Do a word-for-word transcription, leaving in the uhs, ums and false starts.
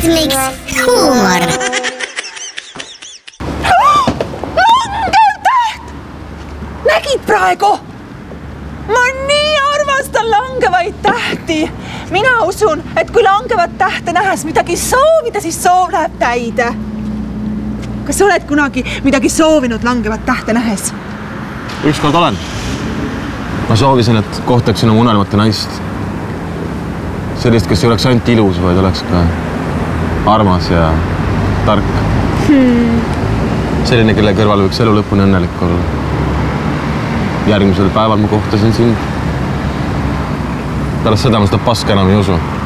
Netflix huumor. Langev täht! Nägid praegu? Ma nii armastan langevaid tähti. Mina usun, et kui langevat tähte nähes midagi soovida, siis soov läheb täide. Kas oled kunagi midagi soovinud langevat tähte nähes? Ükskord olen. Ma soovisin, et kohtaksin oma unelmate naist. Sellist, kes ei oleks ainult ilus, vaid oleks ka armas ja tark. Hmm. Selline, kelle kõrval võiks elu lõpuni õnnelik olla. Järgmisel päeval ma kohtasin sind. Pärast seda ma seda paska enam ei usu.